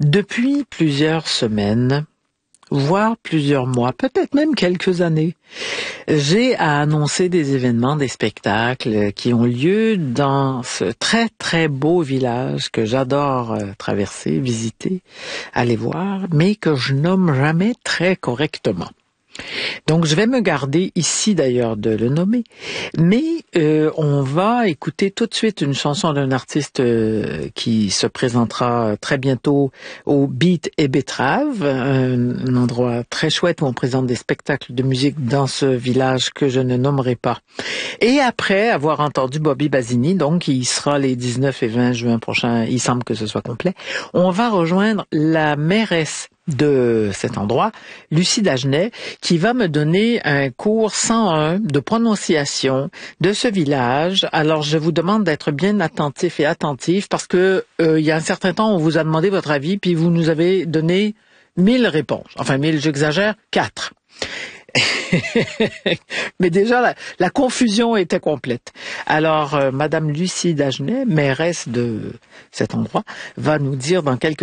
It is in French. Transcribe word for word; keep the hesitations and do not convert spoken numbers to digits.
Depuis plusieurs semaines, voire plusieurs mois, peut-être même quelques années, j'ai à annoncer des événements, des spectacles qui ont lieu dans ce très très beau village que j'adore traverser, visiter, aller voir, mais que je nomme jamais très correctement. Donc, je vais me garder ici, d'ailleurs, de le nommer. Mais euh, on va écouter tout de suite une chanson d'un artiste euh, qui se présentera très bientôt au Beat et Betrave, un, un endroit très chouette où on présente des spectacles de musique dans ce village que je ne nommerai pas. Et après avoir entendu Bobby Basini, donc il sera les dix-neuf et vingt juin prochains, il semble que ce soit complet, on va rejoindre la mairesse de cet endroit, Lucie Dagenet, qui va me donner un cours cent un de prononciation de ce village. Alors, je vous demande d'être bien attentif et attentif parce que euh, il y a un certain temps, on vous a demandé votre avis, puis vous nous avez donné mille réponses. Enfin, mille, j'exagère, quatre. Mais déjà, la, la confusion était complète. Alors, euh, Madame Lucie Dagenet, mairesse de cet endroit, va nous dire dans quelques